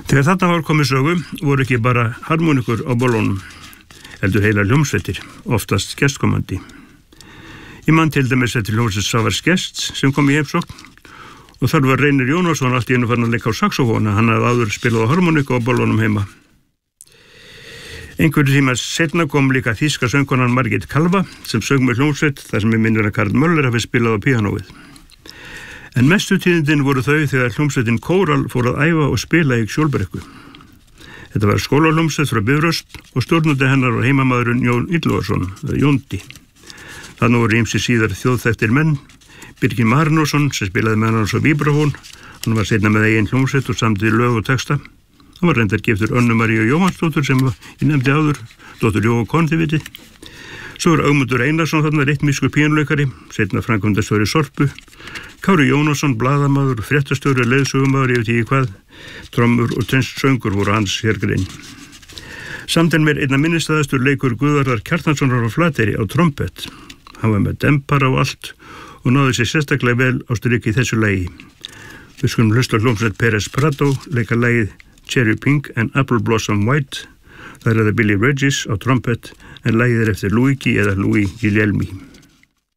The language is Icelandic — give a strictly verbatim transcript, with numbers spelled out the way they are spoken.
Þegar þarna var komið sögu voru ekki bara harmonikur á bollunum, heldur heila hljómsveitir, oftast gestkomandi. Ég man til dæmis eftir hljómsveit Savars Gests sem kom í heimsókn og þar var Reynir Jónasson allt í einu farin að leika á saxófóna, hann hafði áður spilað á harmoniku á bollunum heima. Einhverju tíma setna kom líka þýska söngkonan Margit Kalva sem söng með hljómsveit þar sem ég minnir að Karl Möller hafi spilað á píanóið. En mestu tíðindin voru þau þegar hljómsveitin Kóral fór að æfa og spila í Skjólbrekku. Þetta var skólahljómsveit frá Bifröst og stjórnandi hennar var heimamaðurinn Jón Ylluvarsson, eða Jóndi. Þannig voru ýmsir síðar þjóðþekktir menn, Birgir Marinósson sem spilaði með hann svo víbrafón, hann var seinna með eigin hljómsveit og samdi lög og texta. Hann var reyndar giftur Önnu Maríu Jóhannsdóttur sem ég nefndi áður, dóttur Jóa Kontiviti. Svo var Ögmundur Einarsson þarna rytmískur píanóleikari, seinna framkvæmdastjóri Sorpu, Kári Jónasson, blaðamaður, fréttastjóri, leiðsögumaður, ég veit ekki hvað, trommur og söngur voru hans hérgrein. Samtinn mér einna minnistæðastur leikur Guðvarðar Kjartanssonar á Flateyri á trompett. Hann var með dempara og allt og náði sér sérstaklega vel á strik í þessu lagi. Við skulum hlusta hljómsveit Pérez Prado leika lagið Cherry Pink and Apple Blossom White. Það er það Billy Regis á trompett en lagið er eftir Luigi eða Louis Guglielmi.